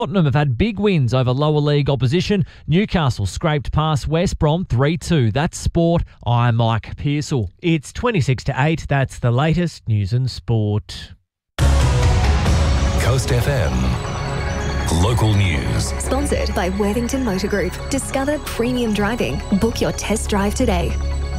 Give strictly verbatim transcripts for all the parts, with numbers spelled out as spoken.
Tottenham have had big wins over lower league opposition. Newcastle scraped past West Brom three two. That's sport. I'm Mike Pearsall. It's twenty-six to eight. That's the latest news and sport. Coast F M. Local news. Sponsored by Worthington Motor Group. Discover premium driving. Book your test drive today.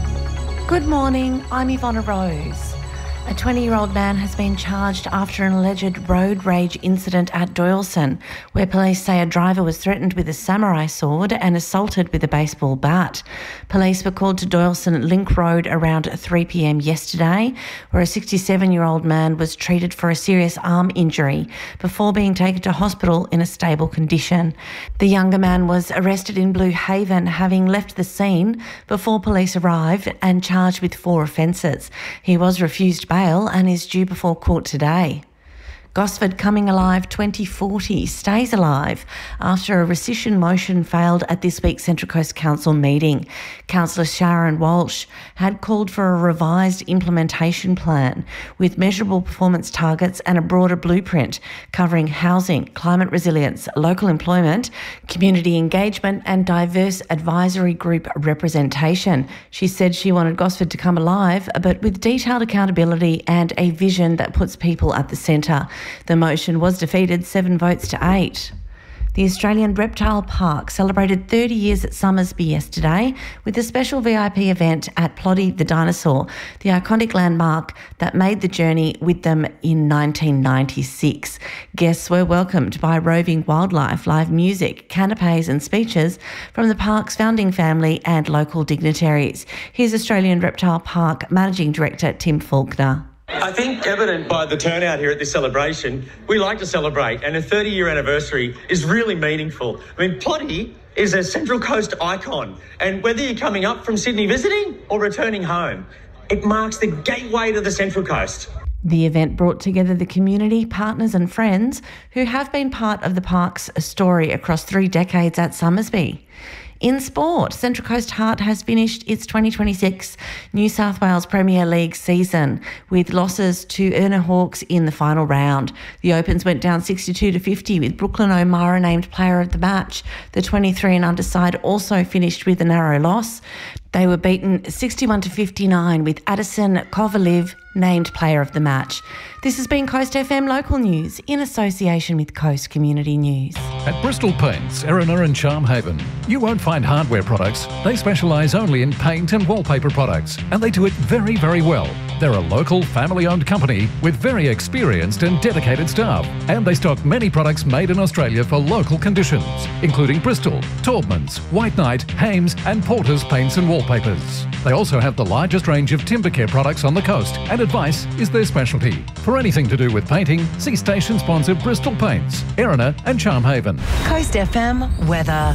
Good morning, I'm Ivonna Rose. A twenty-year-old man has been charged after an alleged road rage incident at Doyleson, where police say a driver was threatened with a samurai sword and assaulted with a baseball bat. Police were called to Doyleson at Link Road around three p m yesterday, where a sixty-seven-year-old man was treated for a serious arm injury before being taken to hospital in a stable condition. The younger man was arrested in Blue Haven, having left the scene before police arrived, and charged with four offences. He was refused bail and is due before court today. Gosford Coming Alive twenty forty stays alive after a rescission motion failed at this week's Central Coast Council meeting. Councillor Sharon Walsh had called for a revised implementation plan with measurable performance targets and a broader blueprint covering housing, climate resilience, local employment, community engagement and diverse advisory group representation. She said she wanted Gosford to come alive, but with detailed accountability and a vision that puts people at the centre. The motion was defeated seven votes to eight. The Australian Reptile Park celebrated thirty years at Summersby yesterday with a special V I P event at Ploddy the Dinosaur, the iconic landmark that made the journey with them in nineteen ninety-six. Guests were welcomed by roving wildlife, live music, canapes and speeches from the park's founding family and local dignitaries. Here's Australian Reptile Park Managing Director Tim Faulkner. I think evident by the turnout here at this celebration, we like to celebrate, and a thirty-year anniversary is really meaningful. I mean, Ploddy is a Central Coast icon, and whether you're coming up from Sydney visiting or returning home, it marks the gateway to the Central Coast. The event brought together the community, partners and friends who have been part of the park's story across three decades at Summersby. In sport, Central Coast Heart has finished its twenty twenty-six New South Wales Premier League season with losses to Erna Hawks in the final round. The Opens went down sixty-two to fifty with Brooklyn O'Mara named player of the match. The twenty-three and under side also finished with a narrow loss. They were beaten sixty-one to fifty-nine with Addison Kovalev named player of the match. This has been Coast F M Local News in association with Coast Community News. At Bristol Paints, Erina and Charmhaven, you won't find hardware products. They specialise only in paint and wallpaper products, and they do it very, very well. They're a local, family-owned company with very experienced and dedicated staff, and they stock many products made in Australia for local conditions, including Bristol, Taubmans, White Knight, Hames and Porter's paints and wallpapers. They also have the largest range of timber care products on the coast, and advice is their specialty. For anything to do with painting, see station sponsor Bristol Paints, Erina and Charmhaven. Coast F M weather.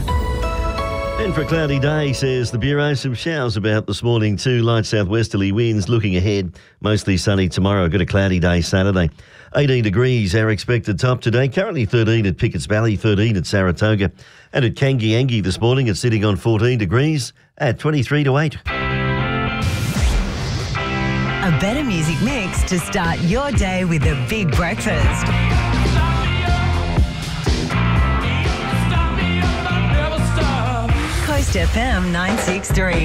And for a cloudy day, says the Bureau, some showers about this morning too. Light southwesterly winds looking ahead. Mostly sunny tomorrow. Got a cloudy day Saturday. eighteen degrees our expected top today. Currently thirteen at Pickett's Valley, thirteen at Saratoga. And at Kangiangi this morning, it's sitting on fourteen degrees at twenty-three to eight. A better music mix to start your day with a big breakfast. Coast F M nine six three.